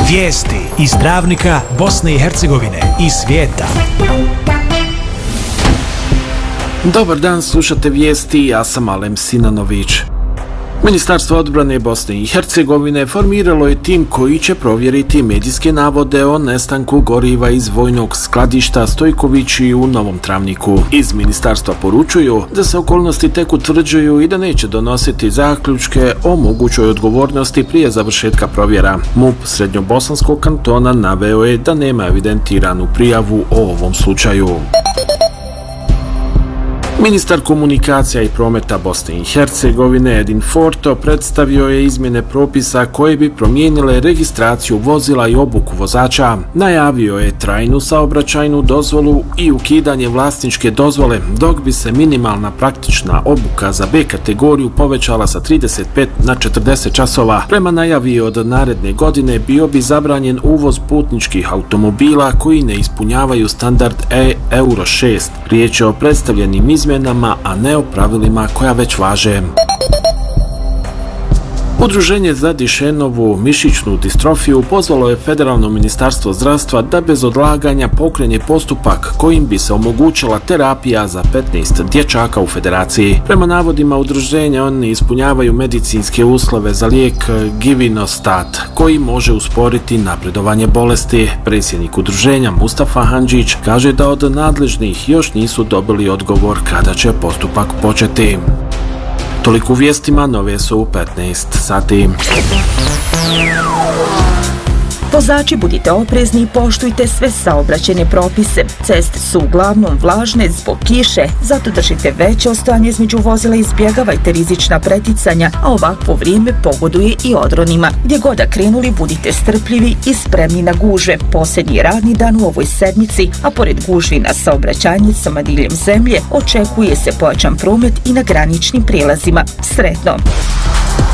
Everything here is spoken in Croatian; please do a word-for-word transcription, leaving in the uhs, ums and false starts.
Vijesti iz Travnika, Bosne i Hercegovine i svijeta. Dobar dan, slušate vijesti, ja sam Alem Sinanović. Ministarstvo odbrane Bosne i Hercegovine formiralo je tim koji će provjeriti medijske navode o nestanku goriva iz vojnog skladišta Stojkovići u Novom Travniku. Iz ministarstva poručuju da se okolnosti tek utvrđuju i da neće donositi zaključke o mogućoj odgovornosti prije završetka provjera. MUP Srednjobosanskog kantona naveo je da nema evidentiranu prijavu o ovom slučaju. Ministar komunikacija i prometa Bosne i Hercegovine Edin Forto predstavio je izmjene propisa koje bi promijenile registraciju vozila i obuku vozača. Najavio je trajnu saobraćajnu dozvolu i ukidanje vlasničke dozvole, dok bi se minimalna praktična obuka za B kategoriju povećala sa trideset pet na četrdeset časova. Prema najavi od naredne godine bio bi zabranjen uvoz putničkih automobila koji ne ispunjavaju standard E Euro šest. Riječ je o predstavljenim izmjenama, a ne o pravilima koja već važe. Udruženje za Dišenovu mišićnu distrofiju pozvalo je Federalno ministarstvo zdravstva da bez odlaganja pokrene postupak kojim bi se omogućila terapija za petnaest dječaka u federaciji. Prema navodima udruženja, oni ispunjavaju medicinske uslove za lijek Givinostat, koji može usporiti napredovanje bolesti. Predsjednik udruženja Mustafa Handžić kaže da od nadležnih još nisu dobili odgovor kada će postupak početi. Toliko u vijestima, nove su u petnaest sati. Vozači, budite oprezni i poštujte sve saobraćajne propise. Ceste su uglavnom vlažne zbog kiše, zato držite veće odstojanje između vozila i izbjegavajte rizična preticanja, a ovakvo vrijeme pogoduje i odronima. Gdje god da krenuli, budite strpljivi i spremni na gužve. Posljednji radni dan u ovoj sedmici, a pored gužvi na saobraćajnicama diljem zemlje, očekuje se pojačan promet i na graničnim prijelazima. Sretno!